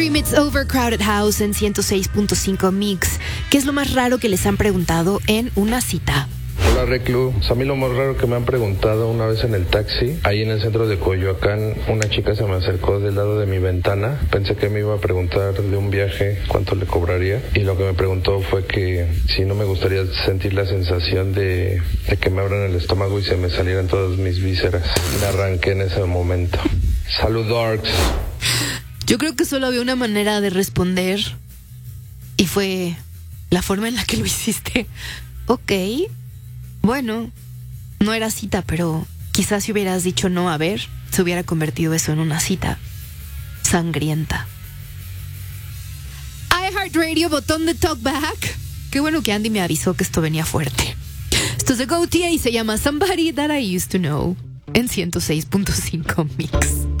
It's Overcrowded House en 106.5 Mix. ¿Qué es lo más raro que les han preguntado en una cita? Hola Reclu, a mí lo más raro que me han preguntado una vez en el taxi, ahí en el centro de Coyoacán, una chica se me acercó del lado de mi ventana, pensé que me iba a preguntar de un viaje cuánto le cobraría, y lo que me preguntó fue que si no me gustaría sentir la sensación de que me abran el estómago y se me salieran todas mis vísceras. Me arranqué en ese momento. Salud, Dorks. Yo creo que solo había una manera de responder y fue la forma en la que lo hiciste. Ok, bueno, no era cita, pero quizás si hubieras dicho no, a ver, se hubiera convertido eso en una cita sangrienta. iHeartRadio, botón de talkback. Qué bueno que Andy me avisó que esto venía fuerte. Esto es de GoTia y se llama Somebody That I Used to Know en 106.5 Mix.